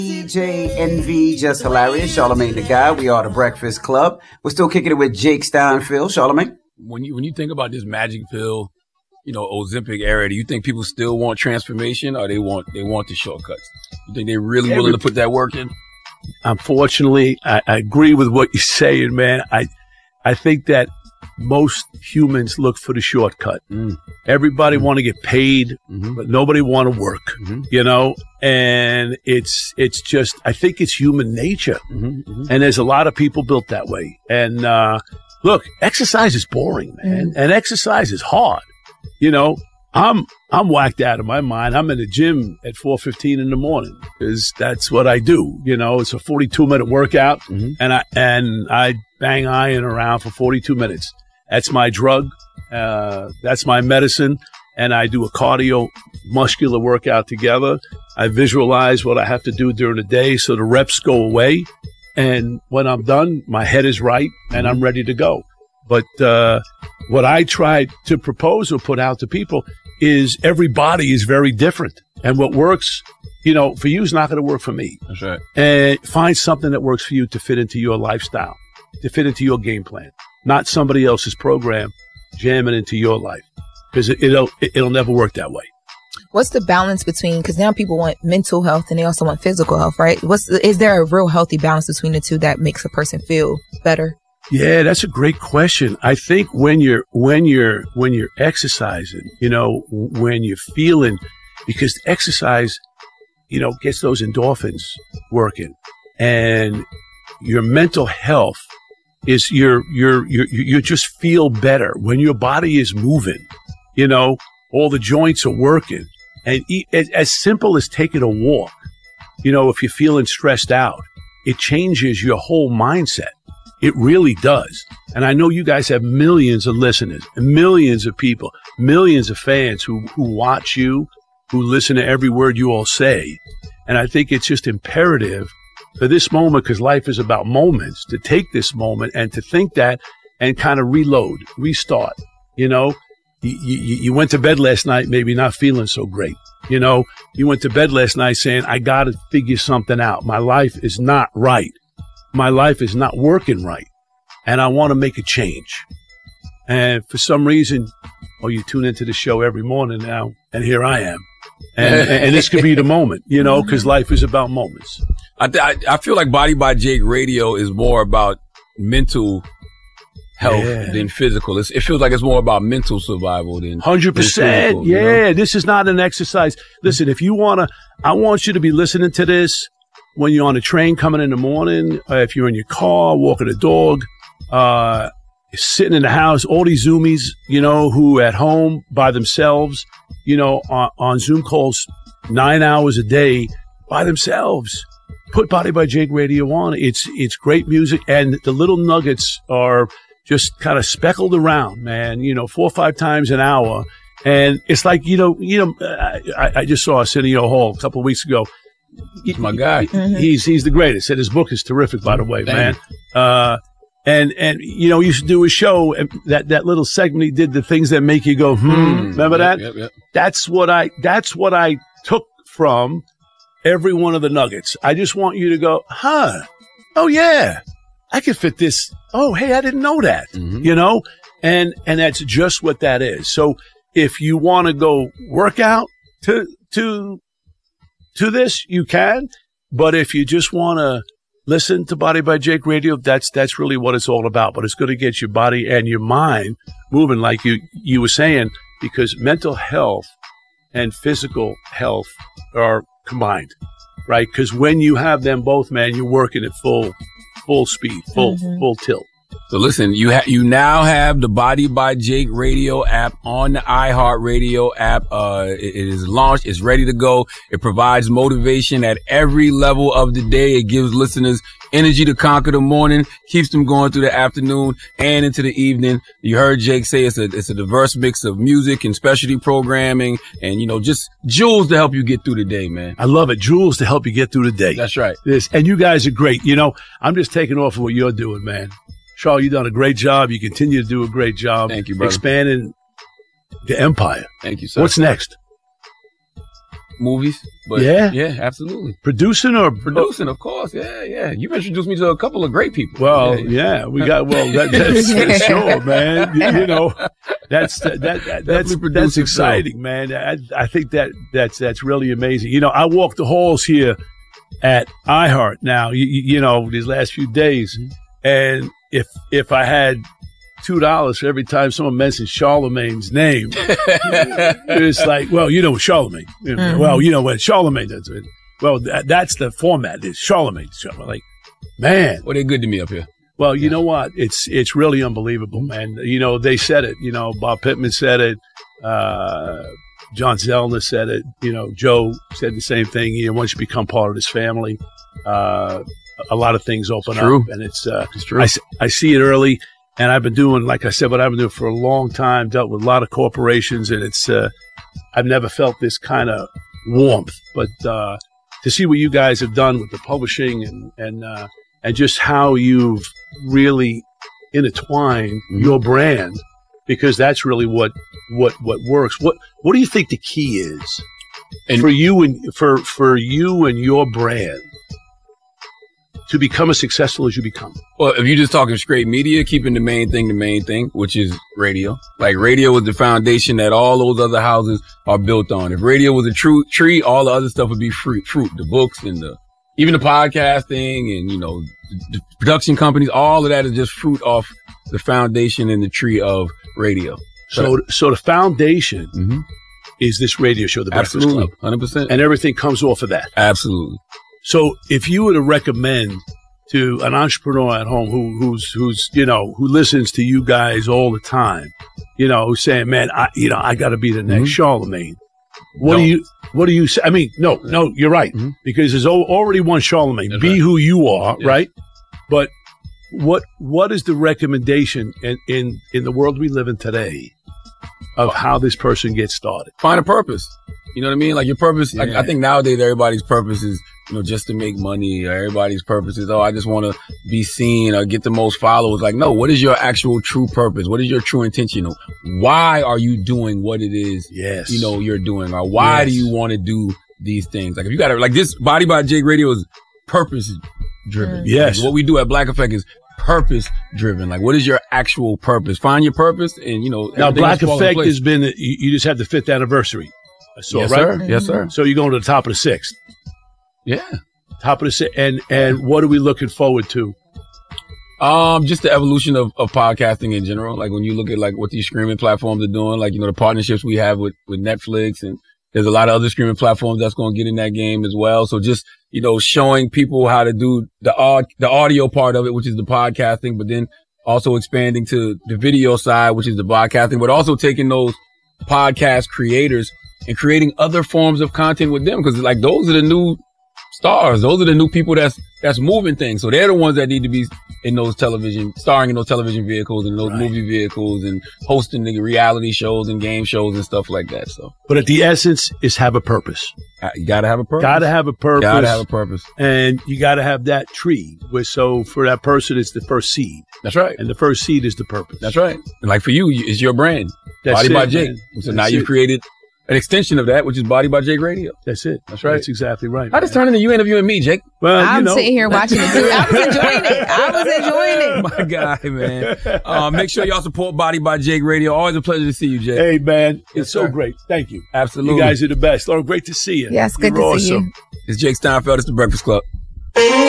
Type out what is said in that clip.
DJ Envy, Just Hilarious, Charlamagne the Guy. We are the Breakfast Club. We're still kicking it with Jake Steinfeld. Charlamagne? When you think about this magic pill, Ozempic era, do you think people still want transformation, or they want the shortcuts? You think they're really willing to put that work in? Unfortunately, I agree with what you're saying, man. I think that most humans look for the shortcut. Everybody want to get paid, but nobody want to work, and it's just, I think it's human nature. And there's a lot of people built that way. And, look, exercise is boring, man. And exercise is hard. I'm whacked out of my mind. I'm in the gym at 4:15 in the morning because that's what I do. It's a 42-minute workout, and I bang iron around for 42 minutes. That's my drug. That's my medicine. And I do a cardio muscular workout together. I visualize what I have to do during the day so the reps go away. And when I'm done, my head is right and I'm ready to go. But what I try to propose or put out to people is every body is very different. And what works, for you is not going to work for me. That's right. And find something that works for you to fit into your lifestyle, to fit into your game plan, not somebody else's program jamming into your life, because it'll never work that way. What's the balance between, because now people want mental health and they also want physical health, right? Is there a real healthy balance between the two that makes a person feel better? Yeah, that's a great question. I think when you're exercising, when you're feeling, because exercise, gets those endorphins working, and your mental health is you just feel better when your body is moving. All the joints are working, and as simple as taking a walk. If you're feeling stressed out, it changes your whole mindset. It really does. And I know you guys have millions of listeners and millions of people, millions of fans who watch you, who listen to every word you all say. And I think it's just imperative for this moment, because life is about moments, to take this moment and to think that and kind of reload, restart. You went to bed last night maybe not feeling so great. You went to bed last night saying, I got to figure something out. My life is not right. My life is not working right, and I want to make a change. And for some reason, you tune into the show every morning now, and here I am. And this could be the moment, because life is about moments. I feel like Body by Jake Radio is more about mental health than physical. It feels like it's more about mental survival than 100%. Yeah, this is not an exercise. Listen, if you want to, I want you to be listening to this when you're on a train coming in the morning, if you're in your car, walking a dog, sitting in the house, all these Zoomies, who at home by themselves, on Zoom calls 9 hours a day by themselves. Put Body by Jake Radio on. It's great music, and the little nuggets are just kind of speckled around, man, 4 or 5 times an hour. And it's like, I just saw Arsenio Hall a couple of weeks ago. He's my guy. He's the greatest. And his book is terrific, by the way, man. And he used to do a show, and that little segment he did, the things that make you go, remember that? Yep. That's what I took from every one of the nuggets. I just want you to go, oh yeah, I can fit this. Oh, hey, I didn't know that, and that's just what that is. So if you want to go work out to this, you can. But if you just want to listen to Body by Jake Radio, that's really what it's all about. But it's going to get your body and your mind moving, like you were saying, because mental health and physical health are combined, right? Because when you have them both, man, you're working at full speed, full tilt. So listen, you now have the Body by Jake Radio app on the iHeartRadio app. It is launched. It's ready to go. It provides motivation at every level of the day. It gives listeners energy to conquer the morning, keeps them going through the afternoon and into the evening. You heard Jake say it's a diverse mix of music and specialty programming and, just jewels to help you get through the day, man. I love it. Jewels to help you get through the day. That's right. And you guys are great. I'm just taking off of what you're doing, man. Charles, you've done a great job. You continue to do a great job. Thank you, brother. Expanding the empire. Thank you, sir. What's next? movies. But yeah, absolutely. Producing, of course. Yeah. You've introduced me to a couple of great people. Well, we got. Well, that's for sure, man. You know, that's exciting, man. I think that's really amazing. You know, I walk the halls here at iHeart now. You know, these last few days, and if I had $2 for every time someone mentions Charlemagne's name, it's like, well, you know Charlemagne. Well, you know what Charlemagne does. Well, that's the format. It's Charlemagne. Like, man, well, they're good to me up here. Well, you know what? It's really unbelievable, man. You know, they said it. You know, Bob Pittman said it. John Zellner said it. You know, Joe said the same thing. You know, once you become part of this family, a lot of things open up, and it's true. I see it early. And I've been doing, like I said, what I've been doing for a long time, dealt with a lot of corporations, and it's, I've never felt this kind of warmth. But to see what you guys have done with the publishing and just how you've really intertwined your brand, because that's really what works. What do you think the key is for you and your brand to become as successful as you become? Well, if you're just talking straight media, keeping the main thing, which is radio. Like, radio is the foundation that all those other houses are built on. If radio was a true tree, all the other stuff would be fruit, the books and even the podcasting and, you know, the production companies, all of that is just fruit off the foundation and the tree of radio. So the foundation is this radio show, The Breakfast Club. 100%. And everything comes off of that. Absolutely. So if you were to recommend to an entrepreneur at home who's you know, who listens to you guys all the time, you know, who's saying, man, I got to be the next Charlemagne. What do you say? I mean, no, you're right. Because there's already one Charlemagne. That's be right. Who you are, right? But what is the recommendation in the world we live in today of how this person gets started? Find a purpose. You know what I mean? Like, your purpose, like, I think nowadays everybody's purpose is, you know, just to make money, or everybody's purpose is, I just want to be seen or get the most followers. Like, no, what is your actual true purpose? What is your true intention? Why are you doing what it is, you know, you're doing? Or why do you want to do these things? Like, if you got to, like, this Body by Jake Radio is purpose driven. Yes. Like, what we do at Black Effect is purpose driven. Like, what is your actual purpose? Find your purpose, and, you know, now Black Effect has been, you just had the 5th anniversary. So, yes, right? Sir. Yes, sir. So you're going to the top of the 6th. Yeah. Top of the 6th. And what are we looking forward to? Just the evolution of podcasting in general. Like, when you look at, like, what these streaming platforms are doing, like, you know, the partnerships we have with Netflix, and there's a lot of other streaming platforms that's going to get in that game as well. So just, you know, showing people how to do the audio part of it, which is the podcasting, but then also expanding to the video side, which is the broadcasting, but also taking those podcast creators and creating other forms of content with them. Cause, like, those are the new stars. Those are the new people that's moving things. So they're the ones that need to be starring in those television vehicles and those movie vehicles and hosting the reality shows and game shows and stuff like that. So, but at the essence is have a purpose. You gotta have a purpose. Gotta have a purpose. And you gotta have that tree so for that person, it's the first seed. That's right. And the first seed is the purpose. That's right. And, like, for you, it's your brand. That's Body it, by Jake. Man. So now you've created an extension of that, which is Body by Jake Radio. That's it. That's right. That's exactly right. I just turned into you interviewing me, Jake. Well, I'm sitting here watching it too. I was enjoying it. My guy, man. Make sure y'all support Body by Jake Radio. Always a pleasure to see you, Jake. Hey, man. It's so great. Thank you. Absolutely. You guys are the best. Oh, great to see you. Yes, good to see you. It's Jake Steinfeld. It's The Breakfast Club.